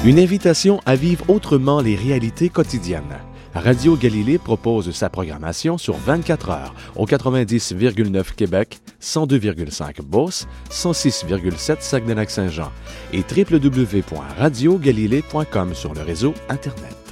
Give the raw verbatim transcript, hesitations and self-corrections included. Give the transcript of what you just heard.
Une invitation à vivre autrement les réalités quotidiennes. Radio Galilée propose sa programmation sur vingt-quatre heures au quatre-vingt-dix virgule neuf Québec, cent deux virgule cinq Beauce, cent six virgule sept Saguenay-Lac-Saint-Jean et w w w point radio galilée point com sur le réseau Internet.